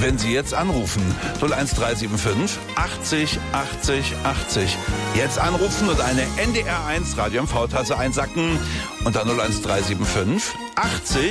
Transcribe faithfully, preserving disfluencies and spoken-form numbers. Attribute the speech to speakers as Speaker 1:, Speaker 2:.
Speaker 1: wenn Sie jetzt anrufen. null eins drei sieben fünf achtzig achtzig achtzig. Jetzt anrufen und eine N D R eins Radio M V-Tasse einsacken unter null eins drei sieben fünf achtzig